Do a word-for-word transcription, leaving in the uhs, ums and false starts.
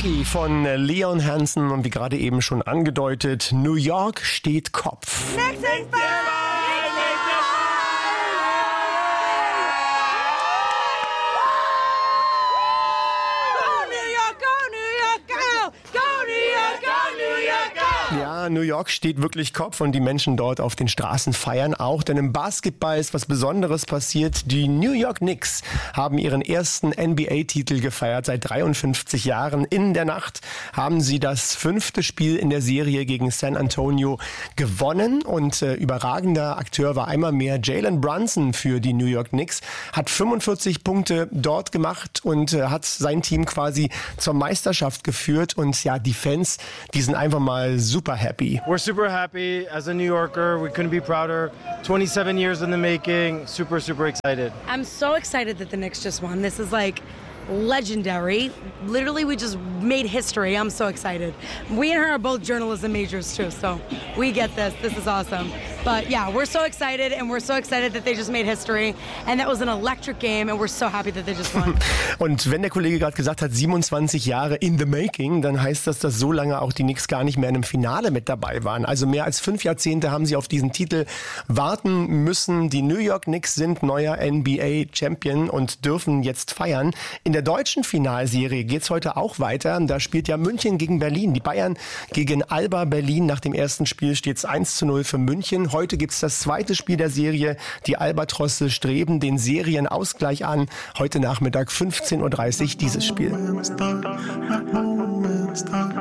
Rocky von Leon Hansen und wie gerade eben schon angedeutet, New York steht Kopf. Knicks and Spurs! Ja, New York steht wirklich Kopf und die Menschen dort auf den Straßen feiern auch, denn im Basketball ist was Besonderes passiert. Die New York Knicks haben ihren ersten N B A-Titel gefeiert seit dreiundfünfzig Jahren. In der Nacht haben sie das fünfte Spiel in der Serie gegen San Antonio gewonnen und äh, überragender Akteur war einmal mehr Jalen Brunson für die New York Knicks, hat fünfundvierzig Punkte dort gemacht und äh, hat sein Team quasi zur Meisterschaft geführt und ja, die Fans, die sind einfach mal super Super happy. We're super happy as a New Yorker. We couldn't be prouder. twenty-seven years in the making. Super, super excited. I'm so excited that the Knicks just won. This is like legendary. Literally, we just made history. I'm so excited. We and her are both journalism majors too, so we get this. This is awesome. But yeah, we're so excited, and we're so excited that they just made history. And that was an electric game, and we're so happy that they just won. Und wenn der Kollege gerade gesagt hat, siebenundzwanzig Jahre in the making, dann heißt das, dass so lange auch die Knicks gar nicht mehr in einem Finale mit dabei waren. Also mehr als fünf Jahrzehnte haben sie auf diesen Titel warten müssen. Die New York Knicks sind neuer N B A-Champion und dürfen jetzt feiern. In der deutschen Finalserie geht's heute auch weiter. Da spielt ja München gegen Berlin. Die Bayern gegen Alba Berlin. Nach dem ersten Spiel steht's eins zu null für München. Heute gibt's das zweite Spiel der Serie. Die Albatrosse streben den Serienausgleich an. Heute Nachmittag fünfzehn Uhr dreißig dieses Spiel.